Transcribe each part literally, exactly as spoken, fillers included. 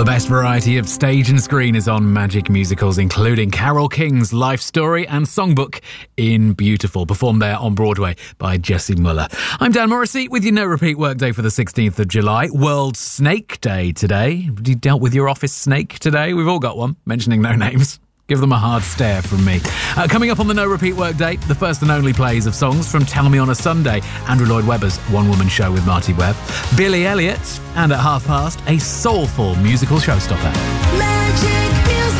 best variety of stage and screen is on Magic Musicals, including Carole King's life story and songbook in Beautiful, performed there on Broadway by Jessie Muller. I'm Dan Morrissey with your No Repeat Workday for the sixteenth of July. World Snake Day today. Have you dealt with your office snake today? We've all got one, mentioning no names. Give them a hard stare from me. Uh, coming up on the No Repeat Workday, the first and only plays of songs from Tell Me on a Sunday, Andrew Lloyd Webber's one-woman show with Marty Webb, Billy Elliot, and at half past, a soulful musical showstopper. Magic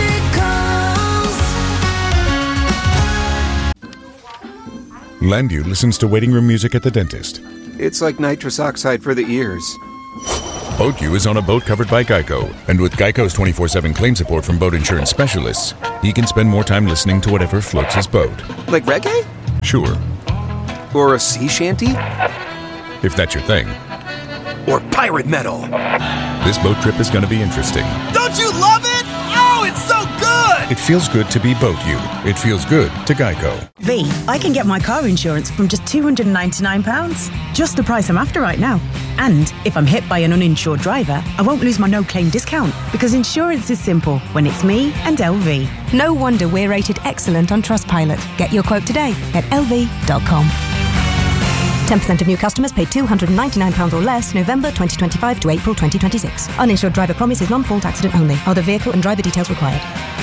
Musicals. Landu listens to waiting room music at the dentist. It's like nitrous oxide for the ears. BoatU is on a boat covered by Geico, and with Geico's twenty-four seven claim support from boat insurance specialists, he can spend more time listening to whatever floats his boat. Like reggae? Sure. Or a sea shanty? If that's your thing. Or pirate metal? This boat trip is going to be interesting. Don't you love it? Oh, it's so good! It feels good to be BoatU. It feels good to Geico. V, I can get my car insurance from just two hundred ninety-nine pounds. Just the price I'm after right now. And if I'm hit by an uninsured driver, I won't lose my no-claim discount, because insurance is simple when it's me and L V. No wonder we're rated excellent on Trustpilot. Get your quote today at L V dot com. ten percent of new customers paid two hundred ninety-nine pounds or less November twenty twenty-five to April twenty twenty-six. Uninsured driver promise is non-fault accident only. Other vehicle and driver details required.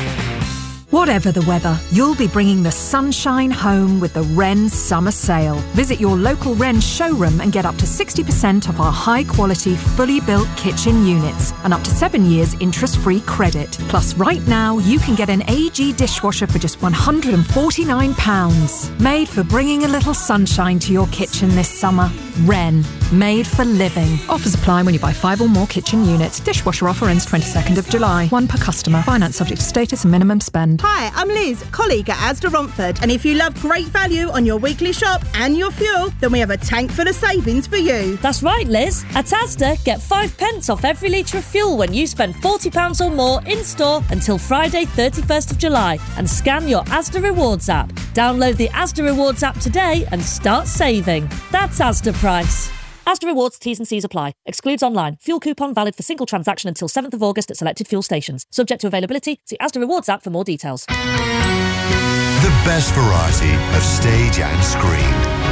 Whatever the weather, you'll be bringing the sunshine home with the Wren Summer Sale. Visit your local Wren showroom and get up to sixty percent off our high-quality, fully built kitchen units and up to seven years interest-free credit. Plus, right now, you can get an A G dishwasher for just one hundred forty-nine pounds. Made for bringing a little sunshine to your kitchen this summer. Wren, made for living. Offers apply when you buy five or more kitchen units. Dishwasher offer ends twenty-second of July. One per customer. Finance subject to status and minimum spend. Hi, I'm Liz, colleague at Asda Romford, and if you love great value on your weekly shop and your fuel, then we have a tank full of savings for you. That's right, Liz. At Asda, get five pence off every litre of fuel when you spend forty pounds or more in-store until Friday thirty-first of July, and scan your Asda Rewards app. Download the Asda Rewards app today and start saving. That's Asda Price. Asda Rewards, T's and C's apply. Excludes online. Fuel coupon valid for single transaction until seventh of August at selected fuel stations. Subject to availability. See Asda Rewards app for more details. The best variety of stage and screen.